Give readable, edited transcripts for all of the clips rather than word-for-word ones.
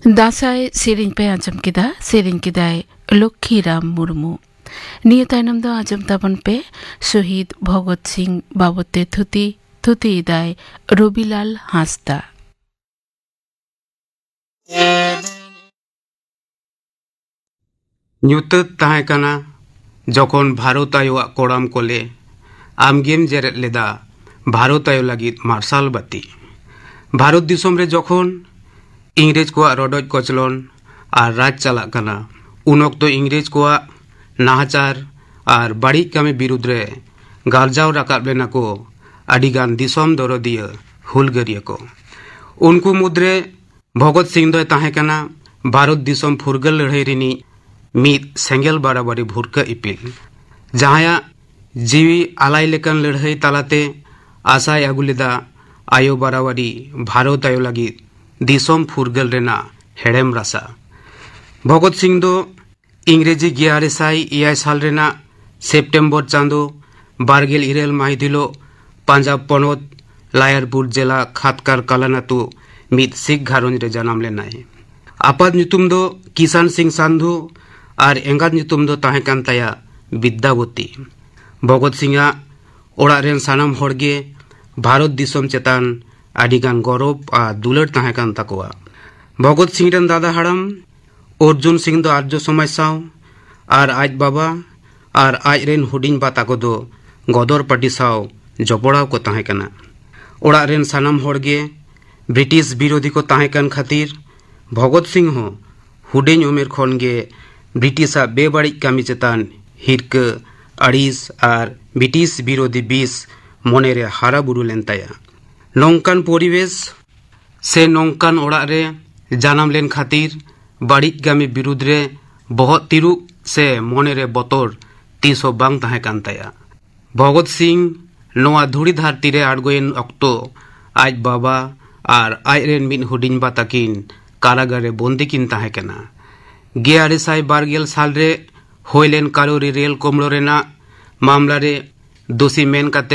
दासाई सेरिंग पे आजम किदा सेरिंग किदाय लक्ष्मीराम मुर्मू निये तायनम दो आजम ताबन पे शहीद भगत सिंह बाबते थुती इदाय रबिलाल हांसदा ᱧᱩᱛᱟᱹᱛ ᱛᱟᱦᱮᱸ ᱠᱟᱱᱟ ᱡᱚᱠᱷᱚᱱ ᱵᱷᱟᱨᱚᱛᱟᱭᱚᱣᱟᱜ ᱠᱚᱲᱟᱢ ᱠᱚᱞᱮ ᱟᱢᱜᱮᱢ ᱡᱮᱨᱮᱫ ᱞᱮᱫᱟ ᱵᱷᱟᱨᱚᱛᱟᱭᱚ ᱞᱟᱹᱜᱤᱫ ᱢᱟᱨᱥᱟᱞ ᱵᱟᱹᱛᱤ ᱵᱷᱟᱨᱚᱛ ᱫᱤᱥᱚᱢ ᱨᱮ ᱡᱚᱠᱷᱚᱱ ᱤᱝᱨᱮᱡᱽ ᱠᱚᱣᱟᱜ ᱨᱚᱰᱚᱡ ᱠᱚᱪᱞᱚᱱ ᱟᱨ ᱨᱟᱡᱽ ᱪᱟᱞᱟᱜ ᱠᱟᱱᱟ ᱩᱱ ᱚᱠᱛᱚ ᱤᱝᱨᱮᱡᱽ ᱠᱚᱣᱟᱜ ᱱᱟᱦᱟᱪᱟᱨ ᱟᱨ ᱵᱟᱹᱲᱤᱡ ᱠᱟᱹᱢᱤ ᱵᱤᱨᱩᱫᱽ ᱨᱮ ᱜᱟᱨᱡᱟᱣ ᱨᱟᱠᱟᱵ ᱞᱮᱱᱟ ᱠᱚ ᱟᱹᱰᱤᱜᱟᱱ ᱫᱤᱥᱚᱢ ᱫᱚᱨᱚᱫᱤᱭᱟᱹ ᱦᱩᱞᱜᱟᱹᱨᱤᱭᱟᱹ ᱠᱚ ᱩᱱᱠᱩ ᱢᱩᱫᱽᱨᱮ ᱵᱷᱚᱜᱚᱛ ᱥᱤᱝ ᱫᱚᱭ ᱛᱟᱦᱮᱸ ᱠᱟᱱᱟ ᱵᱷᱟᱨᱚᱛ ᱫᱤᱥᱚᱢ ᱯᱷᱩᱨᱜᱟᱹᱞ ᱞᱟᱹᱲᱦᱟᱹᱭ ᱨᱤᱱᱤᱡ ᱢᱤᱫ ᱥᱮᱸᱜᱮᱞ ᱵᱟᱨᱟᱵᱟᱨᱤ ᱵᱷᱩᱨᱠᱟᱹ ᱤᱯᱤᱞ ᱡᱟᱦᱟᱸᱭᱟᱜ ᱡᱤᱣᱤ ᱟᱞᱟᱭ ᱞᱮᱠᱟᱱ ᱞᱟᱹᱲᱦᱟᱹᱭ ᱛᱟᱞᱟᱛᱮ ᱟᱥᱟᱭ ᱟᱹᱜᱩ ᱞᱮᱫᱟ ᱟᱭᱚ ᱵᱟᱨᱟᱵᱟᱨᱤ ᱵᱷᱟᱨᱚᱛᱟᱭᱚ ᱞᱟᱹᱜᱤᱫ ᱫᱤᱥᱚᱢ ᱯᱷᱩᱨᱜᱟᱹᱞ ᱨᱮᱱᱟᱜ ᱦᱮᱲᱮᱢ ᱨᱟᱥᱟ ᱵᱷᱚᱜᱚᱛ ᱥᱤᱝ ᱫᱚ ᱤᱝᱨᱮᱡᱤ 1906 ᱥᱟᱞ ᱨᱮᱱᱟᱜ ᱥᱮᱯᱴᱮᱢᱵᱚᱨ ᱪᱟᱸᱫᱳ 27 ᱢᱟᱹᱦᱤᱛ ᱦᱤᱞᱳᱜ ᱯᱟᱧᱡᱟᱵ ᱯᱚᱱᱚᱛ ᱞᱟᱭᱟᱨᱯᱩᱨ ᱡᱮᱞᱟ ᱠᱷᱟᱛᱠᱟᱨ ᱠᱟᱞᱟᱱ ᱟᱹᱛᱩ ᱢᱤᱫ ᱥᱤᱠᱷ ᱜᱷᱟᱨᱚᱸᱡᱽ ᱨᱮ ᱡᱟᱱᱟᱢ ᱞᱮᱱᱟᱭ ᱟᱯᱟᱛ ᱧᱩᱛᱩᱢ ᱫᱚ ᱠᱤᱥᱟᱱ ᱥᱤᱝ ᱥᱟᱱᱫᱷᱩ ᱟᱨ ᱮᱸᱜᱟᱛ ᱧᱩᱛᱩᱢ ᱫᱚ ᱛᱟᱦᱮᱸ ᱠᱟᱱ ᱛᱟᱭᱟ ᱵᱤᱫᱽᱫᱟᱵᱚᱛᱤ ᱵᱷᱚᱜᱚᱛ ᱥᱤᱝᱟᱜ ᱚᱲᱟᱜ ᱨᱮᱱ ᱥᱟᱱᱟᱢ ᱦᱚᱲᱜᱮ ᱵᱷᱟᱨᱚᱛ ᱫᱤᱥᱚᱢ ᱪᱮᱛᱟᱱ ᱟᱹᱰᱤᱜᱟᱱ ᱜᱚᱨᱚᱵ ᱟᱨ ᱫᱩᱞᱟᱹᱲ ᱛᱟᱦᱮᱸ ᱠᱟᱱ ᱛᱟᱠᱚᱣᱟ ᱵᱷᱚᱜᱚᱛ ᱥᱤᱝ ᱨᱮᱱ ᱫᱟᱫᱟ ᱦᱟᱲᱟᱢ ᱚᱨᱡᱩᱱ ᱥᱤᱝ ᱫᱚ ᱟᱨᱡᱚ ᱥᱚᱢᱟᱡᱽ ᱥᱟᱶ ᱟᱨ ᱟᱡ ᱵᱟᱵᱟ ᱟᱨ ᱟᱡ ᱨᱮᱱ ᱦᱩᱰᱤᱧ ᱵᱟ ᱛᱟᱠᱚ ᱫᱚ ᱜᱚᱫᱚᱨ ᱯᱟᱹᱴᱤ ᱥᱟᱶ ᱡᱚᱯᱲᱟᱣ ᱠᱚ ᱛᱟᱦᱮᱸ ᱠᱟᱱᱟ ᱚᱲᱟᱜ ᱨᱮᱱ ᱥᱟᱱᱟᱢ ᱦᱚᱲᱜᱮ ᱵᱨᱤᱴᱤᱥ ᱵᱤᱨᱳধী ᱠᱚ ᱛᱟᱦᱮᱸ ᱠᱟᱱ ᱠᱷᱟᱹᱛᱤᱨ ᱵᱷᱚᱜᱚᱛ ᱥᱤᱝ ᱦᱚᱸ ᱦᱩᱰᱤᱧ ᱩᱢᱮᱨ ᱠᱷᱚᱱ ᱜᱮ ᱵᱨᱤᱴᱤᱥᱟᱜ ᱵᱮᱵᱟᱹᱲᱤᱡ ᱠᱟᱹᱢᱤ ᱪᱮᱛᱟᱱ ᱦᱤᱨᱠᱟᱹ ᱟᱹᱲᱤᱥ ᱟᱨ ᱵᱨᱤᱴᱤᱥ ᱵᱤᱨᱳধী ᱵᱤᱥ ᱢᱚᱱᱮᱨᱮ ᱦᱟᱨᱟ ᱵᱩᱨᱩ ᱞᱮᱱ ᱛᱟᱭᱟ ᱱᱚᱝᱠᱟᱱ ᱯᱚᱨᱤᱵᱮᱥ ᱥᱮ ᱱᱚᱝᱠᱟᱱ ᱚᱲᱟᱜ ᱨᱮ ᱡᱟᱱᱟᱢ ᱞᱮᱱ ᱠᱷᱟᱹᱛᱤᱨ ᱵᱟᱹᱲᱤᱡ ᱠᱟᱹᱢᱤ ᱵᱤᱨᱩᱫᱽ ᱨᱮ ᱵᱚᱦᱚᱜ ᱛᱤᱨᱩᱵ ᱥᱮ ᱢᱚᱱᱮᱨᱮ ᱵᱚᱛᱚᱨ ᱛᱤᱥᱦᱚᱸ ᱵᱟᱝ ᱛᱟᱦᱮᱸ ᱠᱟᱱ ᱛᱟᱭᱟ ᱵᱷᱚᱜᱚᱛ ᱥᱤᱝ ᱱᱚᱣᱟ ᱫᱷᱩᱲᱤ ᱫᱷᱟᱹᱨᱛᱤ ᱨᱮ ᱟᱬᱜᱚᱭᱮᱱ ᱚᱠᱛᱚ ᱟᱡ ᱵᱟᱵᱟ ᱟᱨ ᱟᱡᱨᱮᱱ ᱢᱤᱫ ᱦᱩᱰᱤᱧ ᱵᱟ ᱛᱟᱹᱠᱤᱱ ᱠᱟᱨᱟᱜᱟᱨ ᱨᱮ ᱵᱚᱱᱫᱤ ᱠᱤᱱ ᱛᱟᱦᱮᱸ ᱠᱟᱱᱟ 1920 ᱥᱟᱞᱨᱮ ᱦᱩᱭᱞᱮᱱ ᱠᱟᱨᱳᱨᱤ ᱨᱮᱞ ᱠᱚᱢᱲᱚ ᱨᱮᱱᱟᱜ ᱢᱟᱢᱞᱟ ᱨᱮ ᱫᱳষী ᱢᱮᱱ ᱠᱟᱛᱮ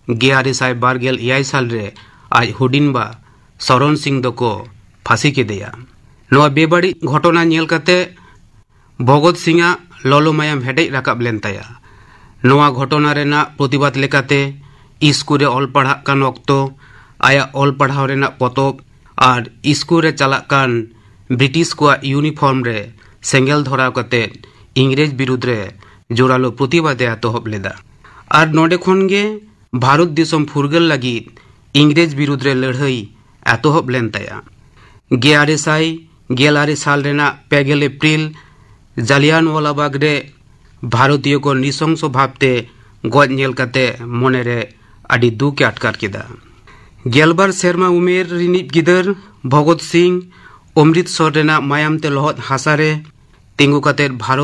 1927 ᱥᱟᱞᱨᱮ ᱟᱡ ᱦᱩᱰᱤᱧ ᱵᱟ ᱥᱚᱨᱚᱱ ᱥᱤᱝ ᱫᱚᱠᱚ ᱯᱷᱟᱸᱥᱤ ᱠᱮᱫᱮᱭᱟ ᱱᱚᱣᱟ ᱵᱮᱵᱟᱹᱲᱤᱡ ᱜᱷᱚᱴᱚᱱᱟ ᱧᱮᱞ ᱠᱟᱛᱮ ᱵᱷᱚᱜᱚᱛ ᱥᱤᱝᱟᱜ ᱞᱚᱞᱚ ᱢᱟᱭᱟᱢ ᱦᱮᱰᱮᱡ ᱨᱟᱠᱟᱵ ᱞᱮᱱ ᱛᱟᱭᱟ ᱱᱚᱣᱟ ᱜᱷᱚᱴᱚᱱᱟ ᱨᱮᱱᱟᱜ ᱯᱨᱚᱛᱤᱵᱟᱫ ᱞᱮᱠᱟᱛᱮ ᱤᱥᱠᱩᱞ ᱨᱮ ᱚᱞ ᱯᱟᱲᱦᱟᱜ ᱠᱟᱱ ᱚᱠᱛᱚ ᱟᱭᱟᱜ ᱚᱞ ᱯᱟᱲᱦᱟᱣ ᱨᱮᱱᱟᱜ ᱯᱚᱛᱚᱵ ᱟᱨ ᱤᱥᱠᱩᱞ ᱨᱮ ᱪᱟᱞᱟᱜ ᱠᱟᱱ ᱵᱨᱤᱴᱤᱥ ᱠᱚᱣᱟᱜ ᱤᱭᱩᱱᱤᱯᱷᱚᱨᱢ ᱨᱮ ᱥᱮᱸᱜᱮᱞ ᱫᱷᱚᱨᱟᱣ ᱠᱟᱛᱮ ᱤᱝᱨᱮᱡᱽ ᱵᱤᱨᱩᱫᱽ ᱨᱮ ᱡᱳᱨᱟᱞᱳ ᱯᱨᱚᱛᱤᱵᱟᱫ ᱮ ᱮᱛᱚᱦᱚᱵ ᱞᱮᱫᱟ ᱟᱨ ᱱᱚᱰᱮ ᱠᱷᱚᱱ ᱜᱮ ᱵᱷᱟᱨᱚᱛ ᱫᱤᱥᱚᱢ ᱯᱷᱩᱨᱜᱟᱹᱞ ᱞᱟᱹᱜᱤᱫ ᱤᱝᱨᱮᱡᱽ ᱵᱤᱨᱩᱫᱽ ᱨᱮ ᱞᱟᱹᱲᱦᱟᱹᱭ ᱮᱛᱚᱦᱚᱵ ᱞᱮᱱ ᱛᱟᱭᱟ 1916 ᱥᱟᱞ ᱨᱮᱱᱟᱜ 5 ᱮᱯᱨᱤᱞ ᱡᱟᱞᱤᱭᱟᱱওয়াᱞᱟᱵᱟᱜᱽ ᱨᱮ ᱵᱷᱟᱨᱚᱛᱤᱭᱚ ᱠᱚ ᱱᱤᱥᱚᱝᱥᱚ ᱵᱷᱟᱵᱛᱮ ᱜᱚᱡ ᱧᱮᱞ ᱠᱟᱛᱮ ᱢᱚᱱᱮᱨᱮ ᱟᱹᱰᱤ ᱫᱩᱠ ᱮ ᱟᱴᱠᱟᱨ ᱠᱮᱫᱟ 12 ᱥᱮᱨᱢᱟ ᱩᱢᱮᱨ ᱨᱤᱱᱤᱡ ᱜᱤᱫᱟᱹᱨ ᱵᱷᱚᱜᱚᱛ ᱥᱤᱝ অমৃতসর রেনাᱜ মায়ামতে লহত হাসারে তিঙ্গু কাতের ভারত